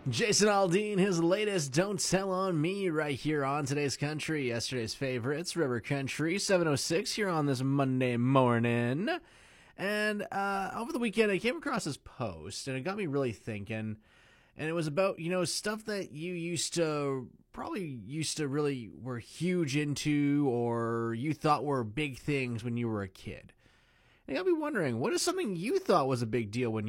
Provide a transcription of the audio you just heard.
Jason Aldean, his latest Don't Tell on Me right here on Today's Country. Yesterday's favorites, River Country, 7:06 here on this Monday morning. And over the weekend, I came across this post, and it got me really thinking. And it was about, stuff that you used to really were huge into, or you thought were big things when you were a kid. And it got me wondering, what is something you thought was a big deal when